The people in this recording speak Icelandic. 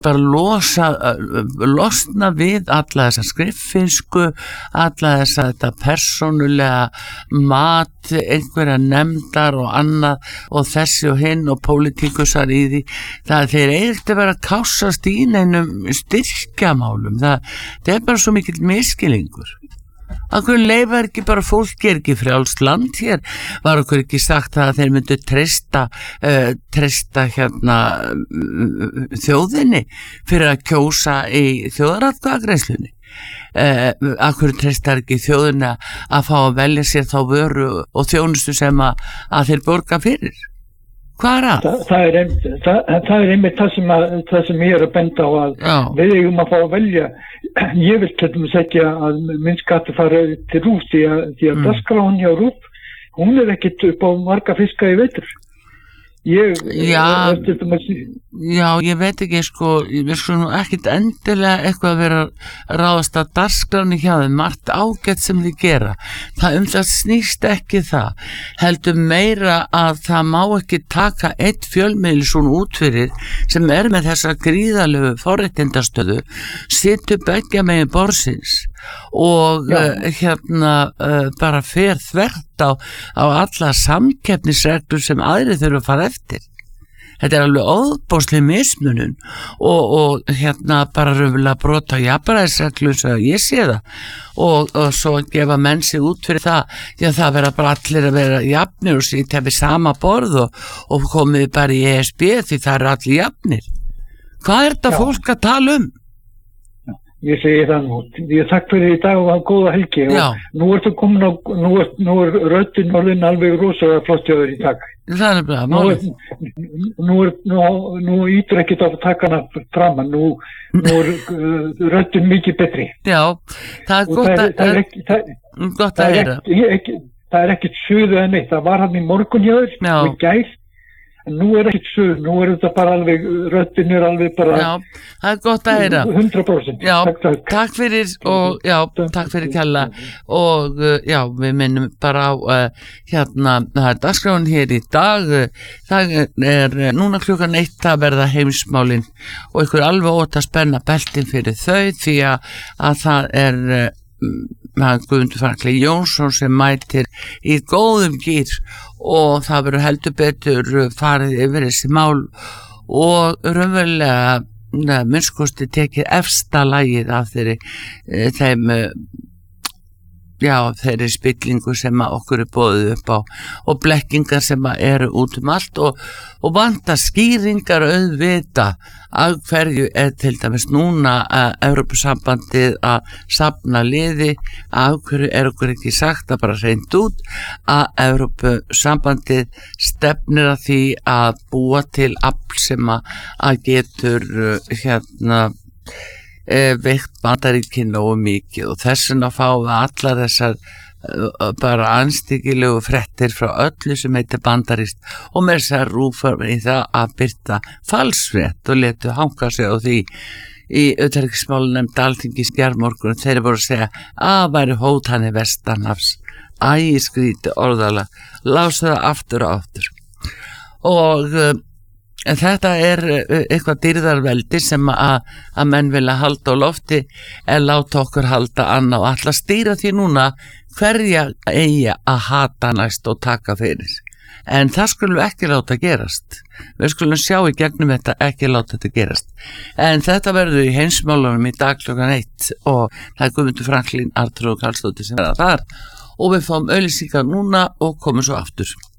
bara losna við alla þessa skriffinsku, alla þetta persónulega mat einhverja nefndar og annað og þessi og hinn og pólitíkusar í því. Það þeir eiginlega vera að kássast í neinum styrkjamálum. Það er bara svo mikill misskilningur. Akkur leifar ekki bara fólk ekki frjálst land hér, var okkur ekki sagt að þeir myndu treysta þjóðinni fyrir að kjósa í þjóðaratkvæðagreiðslunni. Akkur treystar ekki þjóðina að fá að velja sér þá vöru og þjónustu sem að þeir borga fyrir. Hvað er að? Það er einmitt það sem ég er að benda á að við eigum að fá að velja. Ég vil til dæmis ekki að minn skattur fara til RÚV því að dagskráin hjá RÚV, hún er ekkit upp á marga fiska í vetur. Ég veit ekki við skulum ekkit endilega eitthvað að vera ráðast að dagskráni hjá þeim, margt ágætt sem þið gera. Það snýst ekki það, heldur meira að það má ekki taka eitt fjölmiðil svona út fyrir sem er með þessa gríðalegu forréttindastöðu, situr beggja megin borðsins og bara fer þvert á alla samkeppnisreglur sem aðrir þurfa að fara eftir. Þetta er alveg óbóðsleg mismunun og bara raunverulega brot á jafnræðisreglum svo að ég sé það og svo gefa menn sig út fyrir það því að það vera bara allir að vera jafnir og sitja við sama borð og komið bara í ESB því það eru allir jafnir. Hvað er þetta fólk að tala um? Ég segi það nú. Ég takk fyrir í dag og hafa góða helgi. Nú ertu komin á, nú er röddin orðin alveg rosalega flott hjá þér í dag. Það er bara málið. Nú ítur ekkert á að taka hana framan. Nú er röddin mikið betri. Já, það er gott að heyra. Það er ekkert suðu en neitt. Það var hann í morgun hjá þér og í gær. En nú er ekkert suð, nú er þetta bara alveg, röddin er alveg bara... Já, það er gott að heyra. 100%. Já, takk fyrir og takk fyrir kjalla og við minnum bara á það er dagskráin hér í dag, það er núna 1:00 að verða heimsmálin og ykkur alveg ótt að spenna beltin fyrir þau því að það er Guðmundur Franklin Jónsson sem mætir í góðum gír og það verður heldur betur farið yfir þessi mál og raunverulega minnskosti tekið efsta lagið af þeirri spillingu sem okkur er boðið upp á og blekkingar sem eru út allt og vanta skýringar auðvita af hverju er til dæmis núna Evrópusambandið að safna liði, af hverju er okkur ekki sagt að bara hreint út að Evrópusambandið stefnir að því að búa til afl sem að getur veikt Bandaríkin nógu mikið og þess vegna fáum við allar þessar bara anstíkilegu fréttir frá öllu sem heitir bandarískt og með þess að RÚV í það að birta falsfrétt og letu hanga sig á því í utanríkismálanefnd Alþingis gærmorgun þeir voru að segja að væri hótanir vestanhafs skrýti orðalag lásu það aftur og aftur og þetta er eitthvað dýrðarveldi sem að menn vilja halda á lofti en láta okkur halda annað og ætla að stýra því núna hverja eigi að hata næst og taka fyrir. En það skulum við ekki láta gerast. Við skulum sjá í gegnum þetta ekki láta þetta gerast. En þetta verður í heimsmálunum í dag 1:00 og það er Guðmundur Franklin, Arnþrúður Karlsdóttir sem verða þar og við fáum auglýsingar núna og komum svo aftur.